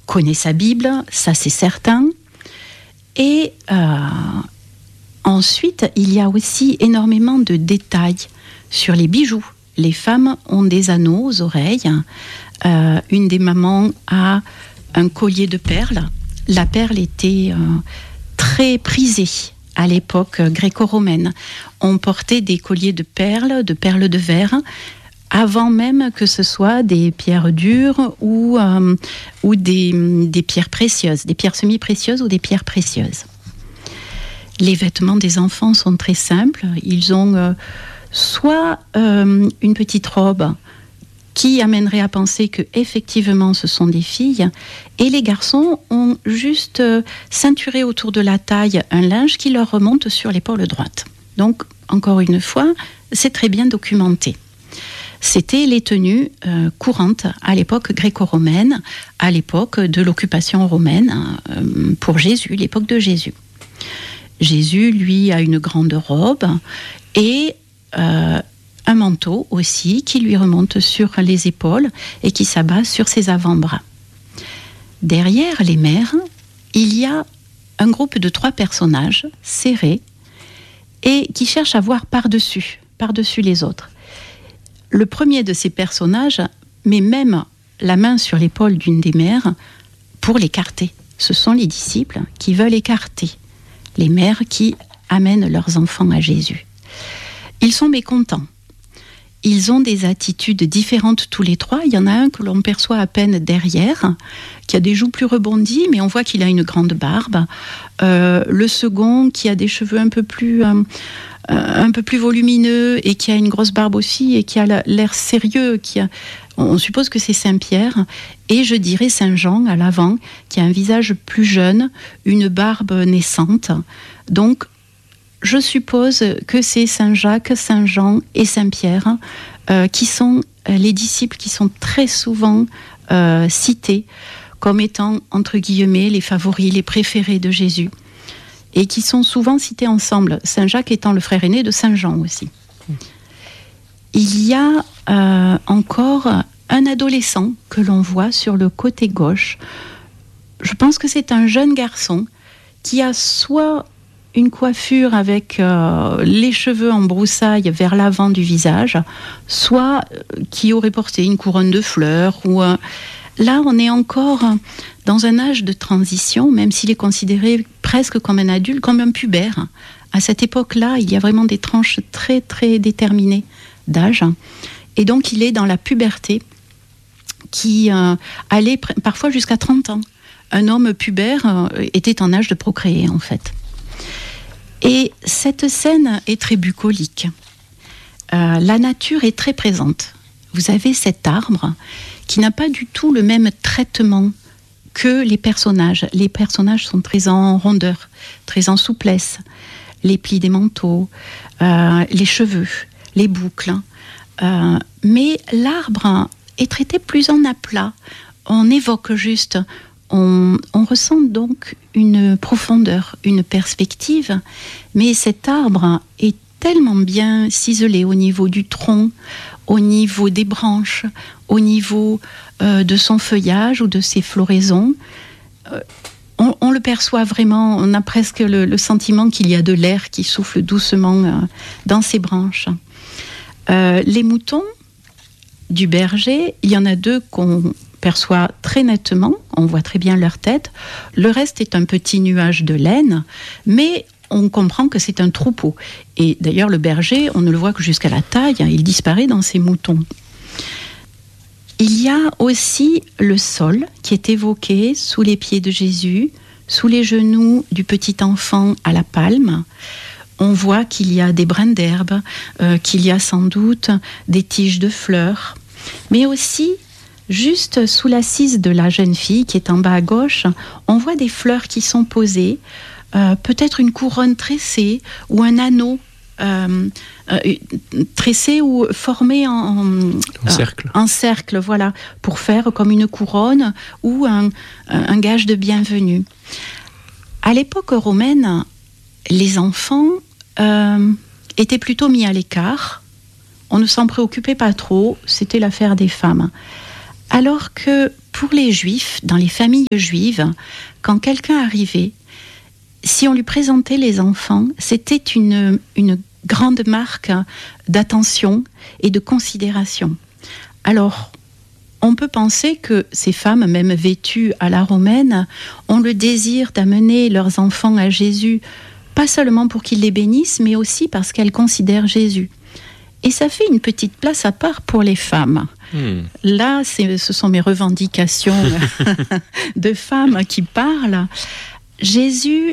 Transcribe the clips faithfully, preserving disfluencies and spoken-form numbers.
connaît sa Bible, ça c'est certain. Et euh, ensuite, il y a aussi énormément de détails sur les bijoux. Les femmes ont des anneaux aux oreilles. Euh, une des mamans a un collier de perles. La perle était euh, très prisée à l'époque gréco-romaine. On portait des colliers de perles, de perles de verre, avant même que ce soit des pierres dures ou, euh, ou des, des pierres précieuses, des pierres semi-précieuses ou des pierres précieuses. Les vêtements des enfants sont très simples. Ils ont euh, soit euh, une petite robe qui amènerait à penser que effectivement ce sont des filles, et les garçons ont juste euh, ceinturé autour de la taille un linge qui leur remonte sur l'épaule droite. Donc, encore une fois, c'est très bien documenté. C'était les tenues euh, courantes à l'époque gréco-romaine, à l'époque de l'occupation romaine euh, pour Jésus, l'époque de Jésus. Jésus, lui, a une grande robe et euh, un manteau aussi qui lui remonte sur les épaules et qui s'abat sur ses avant-bras. Derrière les mères, il y a un groupe de trois personnages serrés et qui cherchent à voir par-dessus, par-dessus les autres. Le premier de ces personnages met même la main sur l'épaule d'une des mères pour l'écarter. Ce sont les disciples qui veulent écarter les mères qui amènent leurs enfants à Jésus. Ils sont mécontents. Ils ont des attitudes différentes tous les trois. Il y en a un que l'on perçoit à peine derrière, qui a des joues plus rebondies, mais on voit qu'il a une grande barbe. Euh, le second, qui a des cheveux un peu plus... Euh, un peu plus volumineux et qui a une grosse barbe aussi et qui a l'air sérieux, qui a, on suppose que c'est Saint-Pierre, et je dirais Saint-Jean à l'avant, qui a un visage plus jeune, une barbe naissante. Donc, je suppose que c'est Saint-Jacques, Saint-Jean et Saint-Pierre euh, qui sont les disciples qui sont très souvent euh, cités comme étant, entre guillemets, les favoris, les préférés de Jésus, et qui sont souvent cités ensemble, Saint-Jacques étant le frère aîné de Saint-Jean aussi. Il y a euh, encore un adolescent que l'on voit sur le côté gauche. Je pense que c'est un jeune garçon qui a soit une coiffure avec euh, les cheveux en broussailles vers l'avant du visage, soit euh, qui aurait porté une couronne de fleurs. Ou, euh, là, on est encore dans un âge de transition, même s'il est considéré presque comme un adulte, comme un pubère. À cette époque-là, il y a vraiment des tranches très, très déterminées d'âge. Et donc, il est dans la puberté qui euh, allait pr- parfois jusqu'à trente ans. Un homme pubère euh, était en âge de procréer, en fait. Et cette scène est très bucolique. Euh, la nature est très présente. Vous avez cet arbre qui n'a pas du tout le même traitement que les personnages. Les personnages sont très en rondeur, très en souplesse. Les plis des manteaux, euh, les cheveux, les boucles. Euh, mais l'arbre est traité plus en aplat. On évoque juste, on, on ressent donc une profondeur, une perspective. Mais cet arbre est tellement bien ciselé au niveau du tronc, au niveau des branches, au niveau euh, de son feuillage ou de ses floraisons. Euh, on, on le perçoit vraiment, on a presque le, le sentiment qu'il y a de l'air qui souffle doucement euh, dans ses branches. Euh, les moutons du berger, il y en a deux qu'on perçoit très nettement, on voit très bien leur tête. Le reste est un petit nuage de laine, mais on comprend que c'est un troupeau. Et d'ailleurs, le berger, on ne le voit que jusqu'à la taille, hein, il disparaît dans ses moutons. Il y a aussi le sol qui est évoqué sous les pieds de Jésus, sous les genoux du petit enfant à la palme. On voit qu'il y a des brins d'herbe, euh, qu'il y a sans doute des tiges de fleurs, mais aussi, juste sous l'assise de la jeune fille qui est en bas à gauche, on voit des fleurs qui sont posées, euh, peut-être une couronne tressée ou un anneau euh, euh, tressé ou formé en, en, en cercle. Euh, en cercle, voilà, pour faire comme une couronne ou un, un gage de bienvenue. À l'époque romaine, les enfants euh, étaient plutôt mis à l'écart. On ne s'en préoccupait pas trop, c'était l'affaire des femmes. Alors que pour les Juifs, dans les familles juives, quand quelqu'un arrivait, si on lui présentait les enfants, c'était une, une grande marque d'attention et de considération. Alors, on peut penser que ces femmes, même vêtues à la romaine, ont le désir d'amener leurs enfants à Jésus, pas seulement pour qu'ils les bénissent, mais aussi parce qu'elles considèrent Jésus. Et ça fait une petite place à part pour les femmes. Hmm. Là, c'est, ce sont mes revendications de femmes qui parlent. Jésus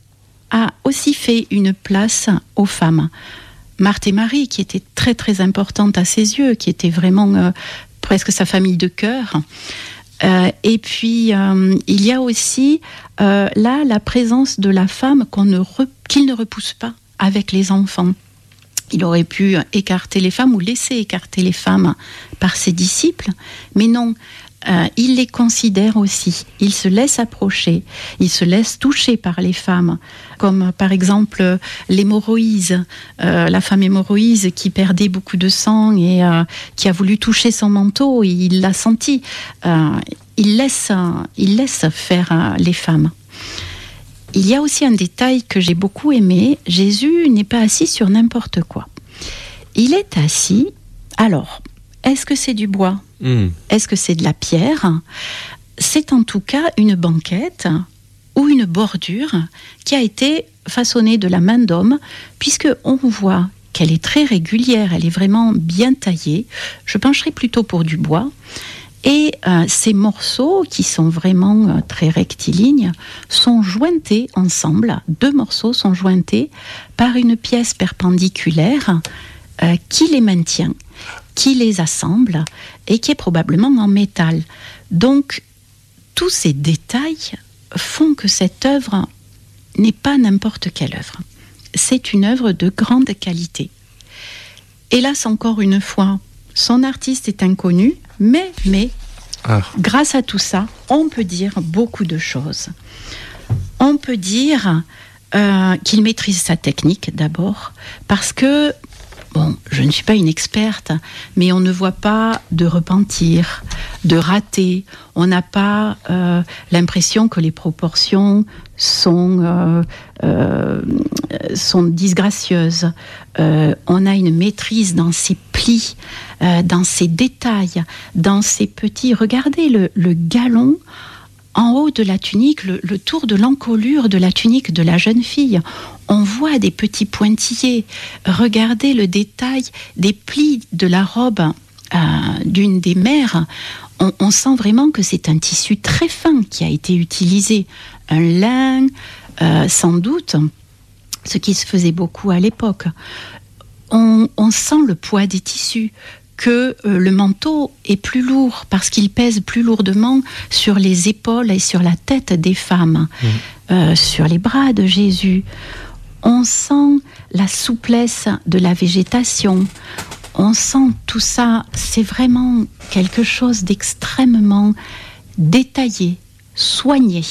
a aussi fait une place aux femmes. Marthe et Marie, qui étaient très très importantes à ses yeux, qui étaient vraiment euh, presque sa famille de cœur. Euh, et puis, euh, il y a aussi euh, là la présence de la femme qu'on ne re, qu'il ne repousse pas avec les enfants. Il aurait pu écarter les femmes ou laisser écarter les femmes par ses disciples, mais non, euh, il les considère aussi. Il se laisse approcher, il se laisse toucher par les femmes, comme par exemple l'hémorroïse, euh, la femme hémorroïse qui perdait beaucoup de sang et euh, qui a voulu toucher son manteau, et il l'a senti. Euh, il laisse, il laisse faire euh, les femmes. Il y a aussi un détail que j'ai beaucoup aimé. Jésus n'est pas assis sur n'importe quoi. Il est assis... Alors, est-ce que c'est du bois ? mmh. Est-ce que c'est de la pierre ? C'est en tout cas une banquette ou une bordure qui a été façonnée de la main d'homme, puisqu'on voit qu'elle est très régulière, elle est vraiment bien taillée. Je pencherai plutôt pour du bois. Et euh, ces morceaux, qui sont vraiment euh, très rectilignes, sont jointés ensemble. Deux morceaux sont jointés par une pièce perpendiculaire euh, qui les maintient, qui les assemble et qui est probablement en métal. Donc, tous ces détails font que cette œuvre n'est pas n'importe quelle œuvre. C'est une œuvre de grande qualité. Hélas, encore une fois, son artiste est inconnu, mais, mais ah. grâce à tout ça, on peut dire beaucoup de choses. On peut dire euh, qu'il maîtrise sa technique d'abord, parce que, bon, je ne suis pas une experte, mais on ne voit pas de repentir, de rater. On n'a pas euh, l'impression que les proportions sont, euh, euh, sont disgracieuses. Euh, on a une maîtrise dans ses plis, euh, dans ses détails, dans ses petits... Regardez le, le galon en haut de la tunique, le, le tour de l'encolure de la tunique de la jeune fille. On voit des petits pointillés. Regardez le détail des plis de la robe euh, d'une des mères. On, on sent vraiment que c'est un tissu très fin qui a été utilisé. Un lin, euh, sans doute, ce qui se faisait beaucoup à l'époque. On, on sent le poids des tissus, que euh, le manteau est plus lourd parce qu'il pèse plus lourdement sur les épaules et sur la tête des femmes, mmh. euh, sur les bras de Jésus. On sent la souplesse de la végétation. On sent tout ça. C'est vraiment quelque chose d'extrêmement détaillé, soigné.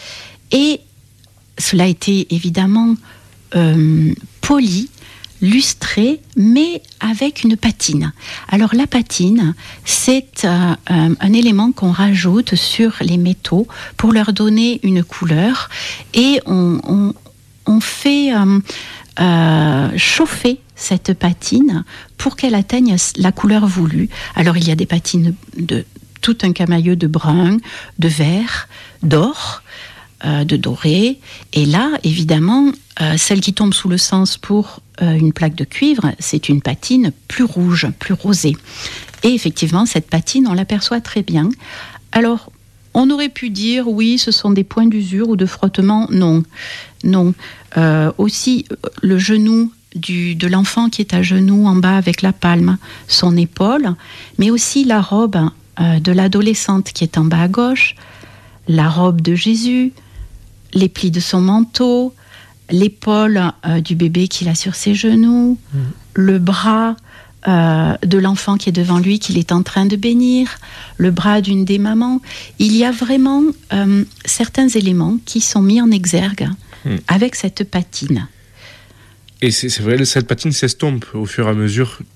Et cela a été évidemment euh, poli, lustré, mais avec une patine. Alors la patine, c'est euh, un, un élément qu'on rajoute sur les métaux pour leur donner une couleur, et on, on, on fait euh, euh, chauffer cette patine pour qu'elle atteigne la couleur voulue. Alors il y a des patines de tout un camailleux de brun, de vert, d'or, euh, de doré, et là évidemment euh, celle qui tombe sous le sens pour euh, une plaque de cuivre, c'est une patine plus rouge, plus rosée, et effectivement cette patine on l'aperçoit très bien. Alors on aurait pu dire oui, ce sont des points d'usure ou de frottement. Non, non. Euh, aussi le genou du, de l'enfant qui est à genoux en bas avec la palme, son épaule, mais aussi la robe euh, de l'adolescente qui est en bas à gauche, la robe de Jésus, les plis de son manteau, l'épaule euh, du bébé qu'il a sur ses genoux, mmh. le bras euh, de l'enfant qui est devant lui, qu'il est en train de bénir, le bras d'une des mamans. Il y a vraiment euh, certains éléments qui sont mis en exergue mmh. avec cette patine. Et c'est, c'est vrai, cette patine s'estompe au fur et à mesure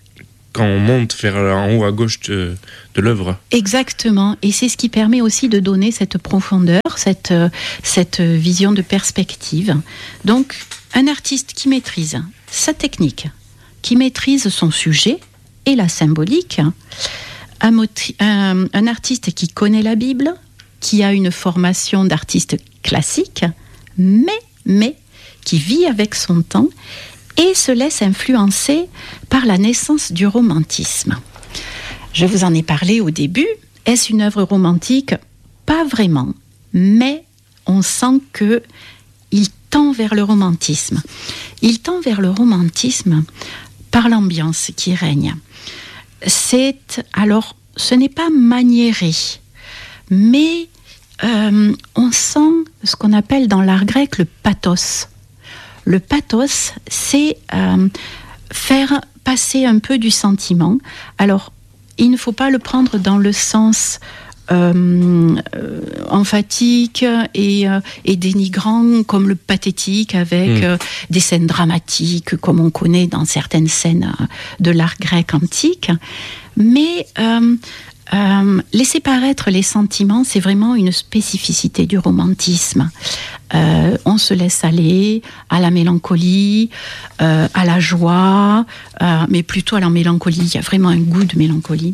quand on monte vers en haut à gauche de, de l'œuvre. Exactement, et c'est ce qui permet aussi de donner cette profondeur, cette, cette vision de perspective. Donc, un artiste qui maîtrise sa technique, qui maîtrise son sujet et la symbolique, un, moti- un, un artiste qui connaît la Bible, qui a une formation d'artiste classique, mais, mais qui vit avec son temps et se laisse influencer par la naissance du romantisme. Je vous en ai parlé au début. Est-ce une œuvre romantique ? Pas vraiment, mais on sent que il tend vers le romantisme. Il tend vers le romantisme par l'ambiance qui règne. C'est, alors, ce n'est pas maniéré, mais euh, on sent ce qu'on appelle dans l'art grec le pathos. Le pathos, c'est euh, faire passer un peu du sentiment. Alors, il ne faut pas le prendre dans le sens euh, euh, emphatique et, euh, et dénigrant, comme le pathétique, avec mmh. euh, des scènes dramatiques, comme on connaît dans certaines scènes de l'art grec antique. Mais euh, euh, laisser paraître les sentiments, c'est vraiment une spécificité du romantisme. Euh, on se laisse aller à la mélancolie, euh, à la joie, euh, mais plutôt à la mélancolie. Il y a vraiment un goût de mélancolie.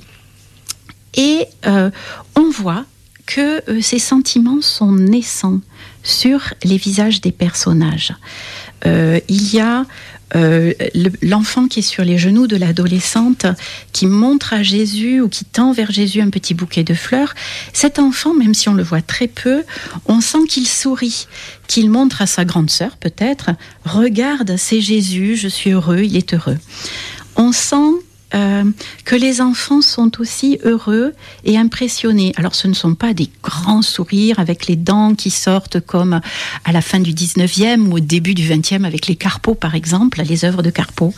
Et euh, on voit que euh, ces sentiments sont naissants sur les visages des personnages. Euh, il y a euh, le, l'enfant qui est sur les genoux de l'adolescente, qui montre à Jésus ou qui tend vers Jésus un petit bouquet de fleurs. Cet enfant, même si on le voit très peu, on sent qu'il sourit, qu'il montre à sa grande sœur peut-être, « Regarde, c'est Jésus, je suis heureux, il est heureux ». On sent Euh, que les enfants sont aussi heureux et impressionnés. Alors ce ne sont pas des grands sourires avec les dents qui sortent comme à la fin du dix-neuvième ou au début du vingtième avec les Carpeaux par exemple, les œuvres de Carpeaux,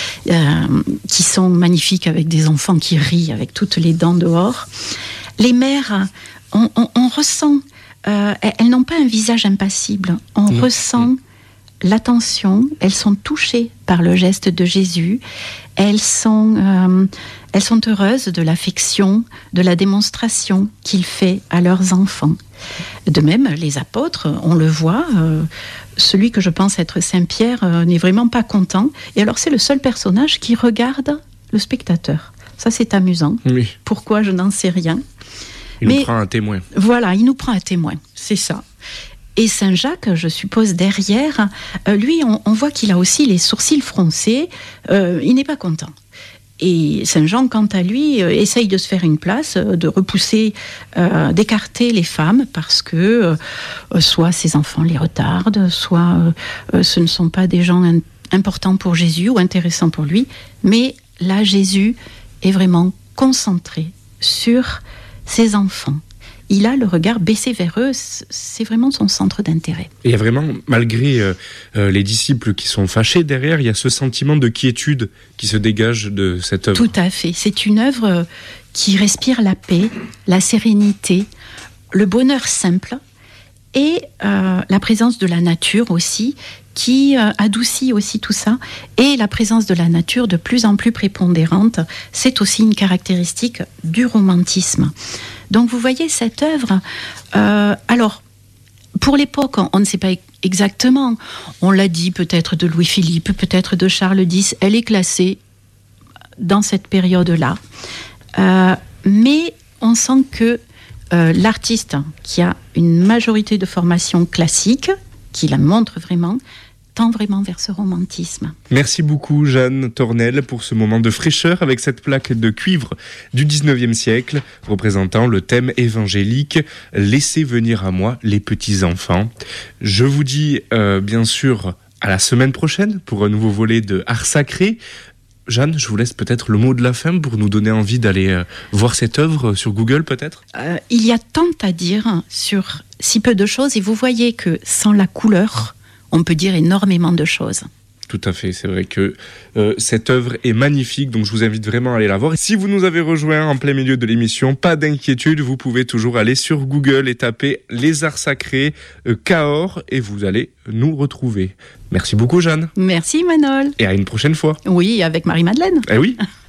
euh, qui sont magnifiques avec des enfants qui rient avec toutes les dents dehors. Les mères, on, on, on ressent, euh, elles n'ont pas un visage impassible, on mmh. ressent l'attention, elles sont touchées par le geste de Jésus, elles sont, euh, elles sont heureuses de l'affection, de la démonstration qu'il fait à leurs enfants. De même, les apôtres, on le voit, euh, celui que je pense être Saint Pierre euh, n'est vraiment pas content, et alors c'est le seul personnage qui regarde le spectateur. Ça c'est amusant. Oui. Pourquoi, je n'en sais rien. Il Mais, nous prend un témoin. Voilà, il nous prend un témoin, c'est ça. Et Saint Jacques, je suppose, derrière, euh, lui, on, on voit qu'il a aussi les sourcils froncés, euh, il n'est pas content. Et Saint Jean, quant à lui, euh, essaye de se faire une place, euh, de repousser, euh, d'écarter les femmes, parce que euh, soit ses enfants les retardent, soit euh, ce ne sont pas des gens in- importants pour Jésus ou intéressants pour lui. Mais là, Jésus est vraiment concentré sur ses enfants. Il a le regard baissé vers eux, c'est vraiment son centre d'intérêt. Et il y a vraiment, malgré euh, euh, les disciples qui sont fâchés derrière, il y a ce sentiment de quiétude qui se dégage de cette œuvre. Tout à fait. C'est une œuvre qui respire la paix, la sérénité, le bonheur simple et euh, la présence de la nature aussi, qui euh, adoucit aussi tout ça. Et la présence de la nature de plus en plus prépondérante, c'est aussi une caractéristique du romantisme. Donc vous voyez cette œuvre, euh, alors pour l'époque on, on ne sait pas exactement, on l'a dit peut-être de Louis-Philippe, peut-être de Charles X, elle est classée dans cette période-là, euh, mais on sent que euh, l'artiste qui a une majorité de formation classique, qui la montre vraiment, tend vraiment vers ce romantisme. Merci beaucoup Jeanne Tornel pour ce moment de fraîcheur avec cette plaque de cuivre du dix-neuvième siècle représentant le thème évangélique « Laissez venir à moi les petits-enfants ». Je vous dis euh, bien sûr à la semaine prochaine pour un nouveau volet de Art Sacré. Jeanne, je vous laisse peut-être le mot de la fin pour nous donner envie d'aller euh, voir cette œuvre sur Google peut-être. Euh, il y a tant à dire sur si peu de choses et vous voyez que sans la couleur, on peut dire énormément de choses. Tout à fait, c'est vrai que euh, cette œuvre est magnifique, donc je vous invite vraiment à aller la voir. Si vous nous avez rejoints en plein milieu de l'émission, pas d'inquiétude, vous pouvez toujours aller sur Google et taper Les Arts Sacrés euh, Cahors et vous allez nous retrouver. Merci beaucoup Jeanne. Merci Manol. Et à une prochaine fois. Oui, avec Marie-Madeleine. Eh oui.